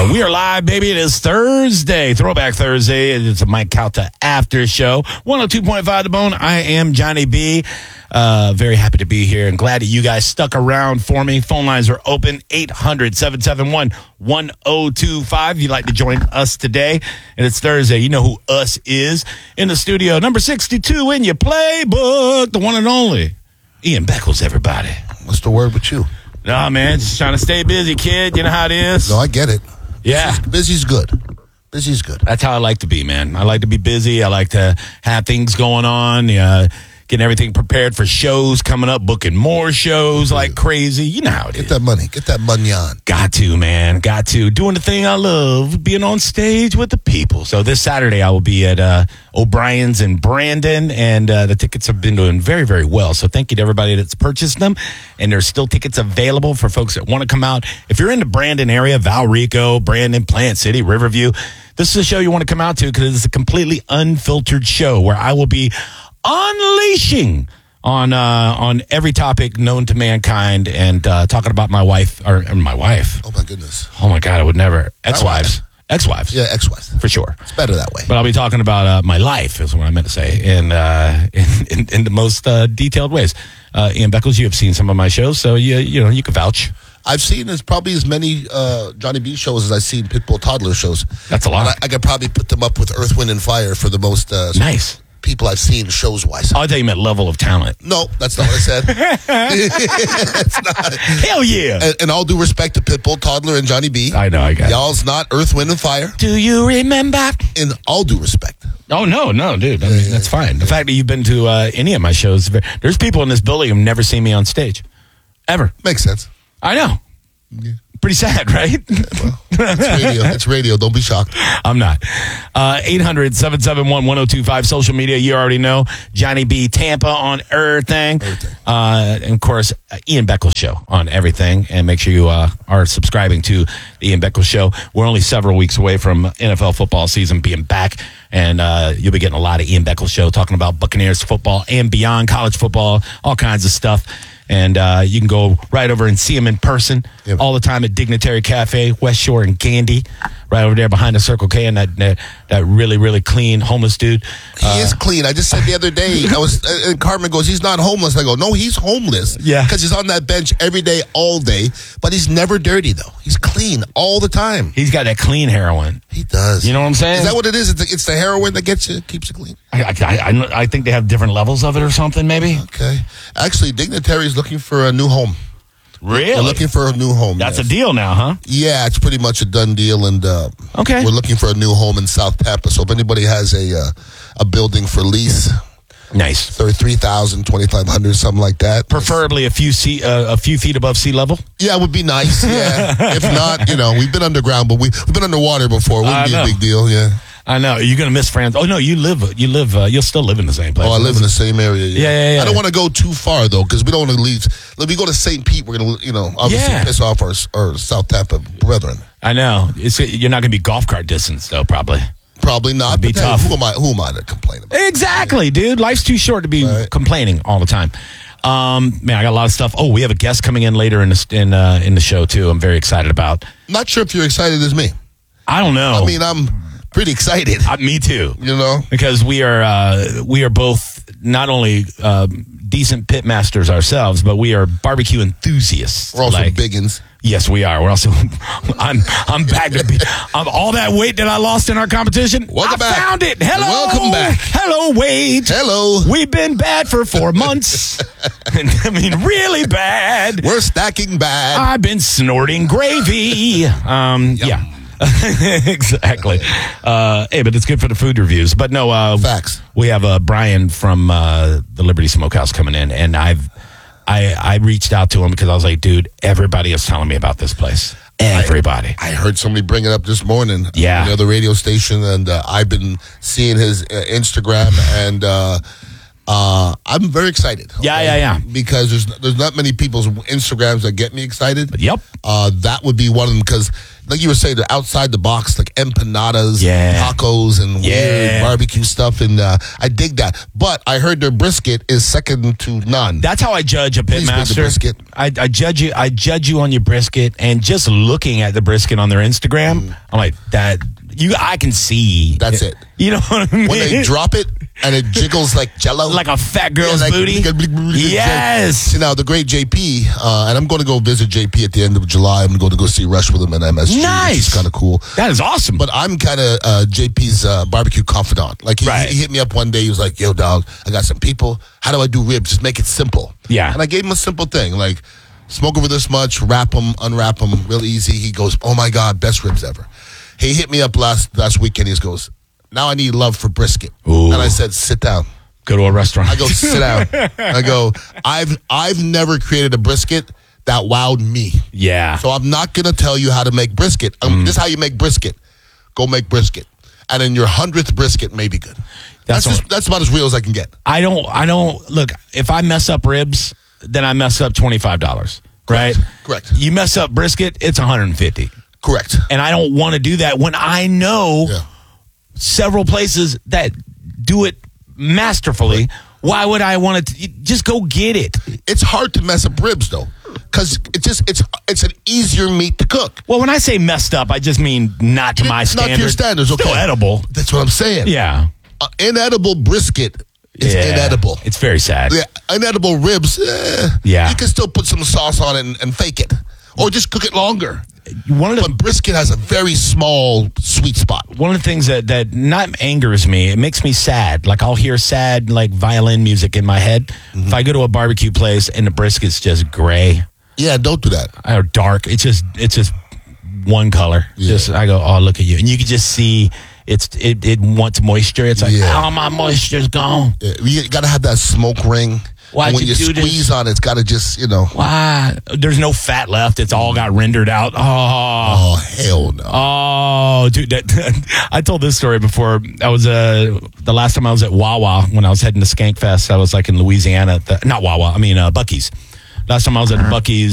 And we are live, baby. It is Thursday, Throwback Thursday. It's a Mike Calta after show. 102.5 The Bone. I am Johnny B. Very happy to be here and glad that you guys stuck around for me. Phone lines are open, 800-771-1025. If you'd like to join us today, and it's Thursday. You know who us is. In the studio, number 62 in your playbook, the one and only Ian Beckles, everybody. What's the word with you? Nah, man, just trying to stay busy, kid. You know how it is. No, I get it. Yeah. Busy's good. Busy's good. That's how I like to be, man. I like to be busy. I like to have things going on. Getting everything prepared for shows coming up, booking more shows like crazy. You know how it is. Get that money. Get that money on. Got to, man. Got to. Doing the thing I love, being on stage with the people. So this Saturday I will be at O'Brien's in Brandon, and the tickets have been doing very, very well. So thank you to everybody that's purchased them. And there's still tickets available for folks that want to come out. If you're in the Brandon area, Valrico, Brandon, Plant City, Riverview, this is a show you want to come out to because it's a completely unfiltered show where I will be unleashing on every topic known to mankind and talking about my wife. Oh my goodness. Oh my God, I would never. Ex-wives. Yeah, ex-wives. For sure. It's better that way. But I'll be talking about my life is what I meant to say in the most detailed ways. Ian Beckles, you have seen some of my shows, so you can vouch. I've seen probably as many Johnny B shows as I've seen Pitbull Toddler shows. That's a lot. I could probably put them up with Earth, Wind, and Fire for the most nice people I've seen shows-wise. I thought you meant level of talent. No, that's not what I said. It's not. Hell yeah. And all due respect to Pitbull, Toddler, and Johnny B. I know, I got it. Y'all's not Earth, Wind, and Fire. Do you remember? In all due respect. Oh, no, dude. I mean, that's fine. The fact that you've been to any of my shows, there's people in this building who've never seen me on stage. Ever. Makes sense. I know. Yeah. Pretty sad, right? Well, it's radio. It's radio. Don't be shocked. I'm not. 800-771-1025. Social media, you already know. Johnny B. Tampa on everything. And, of course, Ian Beckles Show on everything. And make sure you are subscribing to the Ian Beckles Show. We're only several weeks away from NFL football season being back. And you'll be getting a lot of Ian Beckles Show talking about Buccaneers football and beyond, college football, all kinds of stuff. And you can go right over and see him in person all the time at Dignitary Cafe, West Shore and Gandy, right over there behind the Circle K, and that really, really clean homeless dude. He is clean. I just said the other day, and Carmen goes, he's not homeless. I go, no, he's homeless. Yeah. Because he's on that bench every day, all day. But he's never dirty, though. He's clean all the time. He's got that clean heroin. He does. You know what I'm saying? Is that what it is? It's the heroin that keeps you clean? I think they have different levels of it or something, maybe. Okay. Actually, Dignitary's looking for a new home. Really? They're looking for a new home. That's a deal now, huh? Yeah, it's pretty much a done deal, and okay, we're looking for a new home in South Tampa. So if anybody has a building for lease, nice, 3,000, 2,500, something like that. Preferably a few feet above sea level. Yeah, it would be nice. Yeah, if not, we've been underground, but we've been underwater before. It wouldn't be a big deal. Yeah. I know. You're going to miss France. Oh, no, you'll still live in the same place. Oh, I live in the same area. Yeah. I don't want to go too far, though, because we don't want to leave. If we go to St. Pete, we're going to, obviously piss off our South Tampa brethren. I know. You're not going to be golf cart distance, though, probably. Probably not. It'd be tough. Who am I to complain about? Exactly, dude. Life's too short to be complaining all the time. Man, I got a lot of stuff. Oh, we have a guest coming in later in the show, too. I'm very excited about. Not sure if you're excited as me. I don't know. I mean, I'm pretty excited. Me too. Because we are both not only decent pit masters ourselves, but we are barbecue enthusiasts. We're also biggins. Yes, we are. We're also. I'm back to be. All that weight that I lost in our competition. Welcome back. Found it. Hello. Welcome back. Hello, Wade. Hello. We've been bad for 4 months. I mean, really bad. We're stacking bad. I've been snorting gravy. Yeah. Exactly. Hey, but it's good for the food reviews. But no, facts. We have Brian from the Liberty Smokehouse coming in, and I reached out to him because I was like, dude, everybody is telling me about this place. Everybody. I heard somebody bring it up this morning. Yeah. On the other radio station, and I've been seeing his Instagram, and I'm very excited. Okay? Yeah. Because there's not many people's Instagrams that get me excited. Yep. That would be one of them because, like you were saying, they're outside the box, like empanadas, tacos, and weird barbecue stuff, and I dig that. But I heard their brisket is second to none. That's how I judge a pitmaster. I judge you. I judge you on your brisket, and just looking at the brisket on their Instagram, I'm like that. I can see. That's it. You know what I mean? When they drop it and it jiggles like Jello, like a fat girl's booty. Yes. See, now the great JP, and I'm going to go visit JP at the end of July. I'm going to go see Rush with him at MSG. Nice. Which is kind of cool. That is awesome. But I'm kind of JP's barbecue confidant. Like he hit me up one day. He was like, "Yo, dog, I got some people. How do I do ribs? Just make it simple." Yeah. And I gave him a simple thing like smoke over this much, wrap them, unwrap them, real easy. He goes, "Oh my God, best ribs ever." He hit me up last weekend. He goes, "Now I need love for brisket." Ooh. And I said, "Sit down. Go to a restaurant." I go, "Sit down." I go, I've never created a brisket that wowed me. Yeah. So I'm not going to tell you how to make brisket. This is how you make brisket. Go make brisket. And then your 100th brisket may be good. That's about as real as I can get. I don't look, if I mess up ribs, then I mess up $25, right? Correct. You mess up brisket, it's $150. Correct. And I don't want to do that when I know several places that do it masterfully. Right. Why would I want to just go get it? It's hard to mess up ribs though, because it's an easier meat to cook. Well, when I say messed up, I just mean not to my standards. Not to your standards. Okay. Still edible. That's what I'm saying. Yeah. Inedible brisket is inedible. It's very sad. Yeah. Inedible ribs. You can still put some sauce on it and fake it, or just cook it longer. But brisket has a very small sweet spot. One of the things that not angers me, it makes me sad. Like I'll hear sad like violin music in my head. Mm-hmm. If I go to a barbecue place and the brisket's just gray. Yeah, don't do that. Or dark. It's just one color. Yeah. I go, oh, look at you. And you can just see it wants moisture. It's like, oh, my moisture's gone. Yeah. You got to have that smoke ring. Why'd when you squeeze on it, it's got to just, Why? There's no fat left. It's all got rendered out. Oh hell no. Oh, dude. I told this story before. I was, the last time I was at Wawa when I was heading to Skankfest, I was like in Louisiana. Not Wawa, I mean Buc-ee's. Last time I was at Buc-ee's.